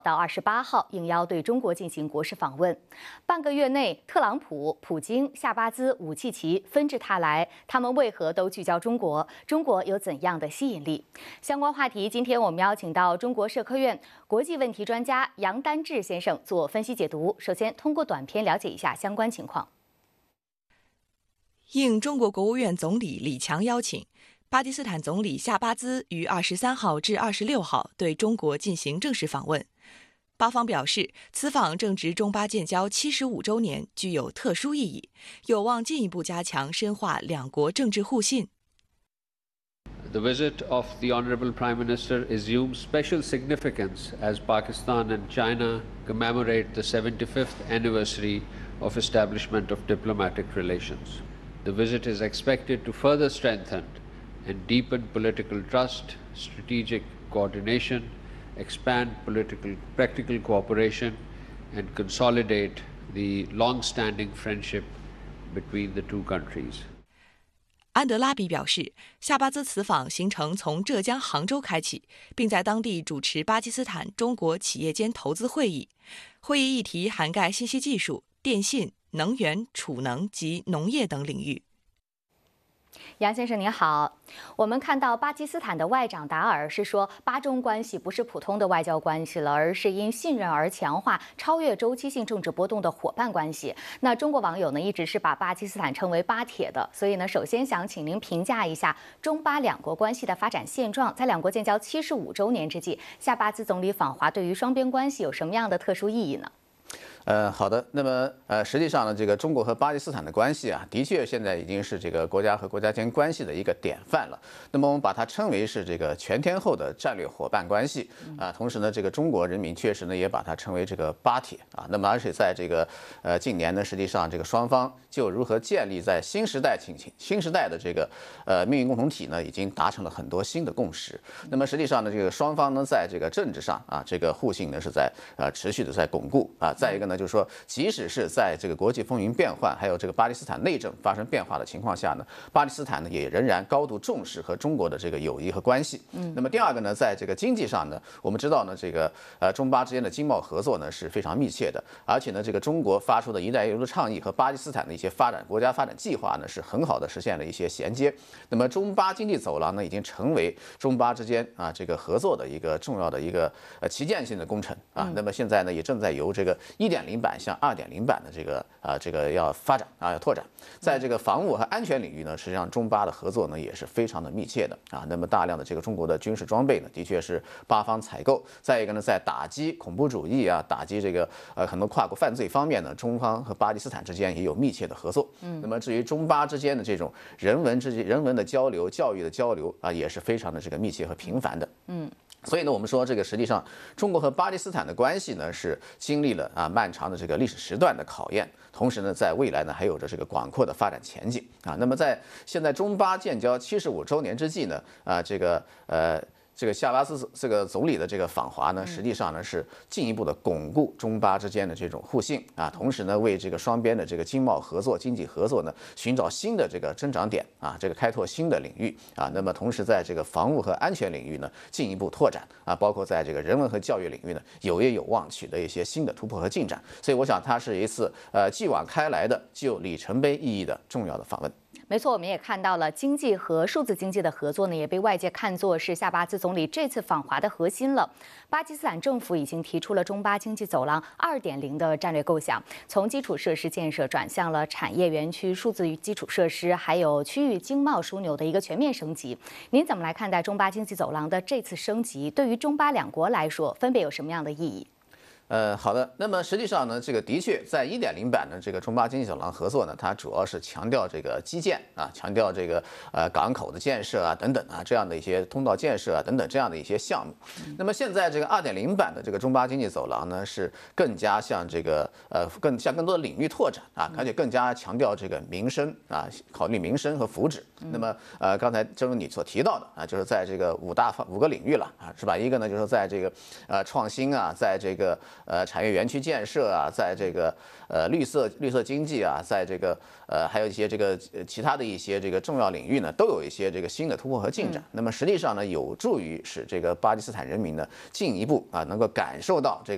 到28号应邀对中国进行国事访问。半个月内，特朗普、普京、夏巴兹、武契奇纷至沓来，他们为何都聚焦中国？中国有怎样的吸引力？相关话题，今天我们邀请到中国社科院国际问题专家杨丹志先生做分析解读。首先，通过短片了解一下相关情况。 应中国国务院总理李强邀请，巴基斯坦总理夏巴兹于23号至26号对中国进行正式访问。巴方表示，此访正值中巴建交75周年，具有特殊意义，有望进一步加强深化两国政治互信。 The visit of the Honourable Prime Minister assumes special significance as Pakistan and China commemorate the 75th anniversary of establishment of diplomatic relations. The visit is expected to further strengthen and deepen political trust, strategic coordination, expand practical cooperation, and consolidate the long-standing friendship between the two countries. 安德拉比表示，夏巴兹此访行程从浙江杭州开启，并在当地主持巴基斯坦中国企业间投资会议。会议议题涵盖信息技术、电信、能源、储能及农业等领域。 杨先生您好，我们看到巴基斯坦的外长达尔是说，巴中关系不是普通的外交关系了，而是因信任而强化、超越周期性政治波动的伙伴关系。那中国网友呢，一直是把巴基斯坦称为巴铁的，所以呢，首先想请您评价一下中巴两国关系的发展现状。在两国建交75周年之际，夏巴兹总理访华对于双边关系有什么样的特殊意义呢？ 好的。那么实际上呢，这个中国和巴基斯坦的关系啊，的确现在已经是这个国家和国家间关系的一个典范了。那么我们把它称为是这个全天候的战略伙伴关系啊。同时呢，这个中国人民确实呢也把它称为这个巴铁啊。那么而且在这个近年呢，实际上这个双方就如何建立在新时代的这个命运共同体呢，已经达成了很多新的共识。那么实际上呢，这个双方呢在这个政治上啊，这个互信呢是在持续的在巩固啊。再一个呢，就是说，即使是在这个国际风云变幻，还有这个巴基斯坦内政发生变化的情况下呢，巴基斯坦呢也仍然高度重视和中国的这个友谊和关系。那么第二个呢，在这个经济上呢，我们知道呢，这个中巴之间的经贸合作呢是非常密切的，而且呢，这个中国发出的一带一路的倡议和巴基斯坦的一些国家发展计划呢，是很好的实现了一些衔接。那么中巴经济走廊呢，已经成为中巴之间啊这个合作的一个重要的一个旗舰性的工程啊。那么现在呢，也正在由这个1.0版向2.0版的这个要发展啊，要拓展。在这个防务和安全领域呢，实际上中巴的合作呢也是非常的密切的啊。那么大量的这个中国的军事装备呢，的确是巴方采购。再一个呢，在打击恐怖主义啊，打击这个很多跨国犯罪方面呢，中方和巴基斯坦之间也有密切的合作。那么至于中巴之间的这种人文的交流、教育的交流啊，也是非常的这个密切和频繁的。所以呢，我们说这个实际上，中国和巴基斯坦的关系呢是经历了漫长的这个历史时段的考验，同时呢，在未来呢还有着这个广阔的发展前景啊。那么在现在中巴建交75周年之际呢，这个夏巴兹这个总理的这个访华呢，实际上呢是进一步的巩固中巴之间的这种互信啊，同时呢为这个双边的这个经贸合作、经济合作呢寻找新的这个增长点啊，这个开拓新的领域啊。那么同时在这个防务和安全领域呢进一步拓展啊，包括在这个人文和教育领域呢有望取得一些新的突破和进展。所以我想它是一次继往开来的、具有里程碑意义的重要的访问。 没错，我们也看到了经济和数字经济的合作呢，也被外界看作是夏巴兹总理这次访华的核心了。巴基斯坦政府已经提出了中巴经济走廊2.0的战略构想，从基础设施建设转向了产业园区、数字基础设施，还有区域经贸枢纽的一个全面升级。您怎么来看待中巴经济走廊的这次升级？对于中巴两国来说，分别有什么样的意义？ 好的。那么实际上呢，这个的确在1.0版的这个中巴经济走廊合作呢，它主要是强调这个基建啊，强调这个港口的建设啊等等啊，这样的一些通道建设啊等等这样的一些项目。那么现在这个2.0版的这个中巴经济走廊呢，是更加向这个更多的领域拓展啊，而且更加强调这个民生啊，考虑民生和福祉。那么刚才正如你所提到的啊，就是在这个5个领域了啊，是吧？一个呢就是在这个创新啊，在这个产业园区建设啊，在这个绿色经济啊，在这个还有一些这个其他的一些这个重要领域呢，都有一些这个新的突破和进展。那么实际上呢，有助于使这个巴基斯坦人民呢进一步能够感受到这个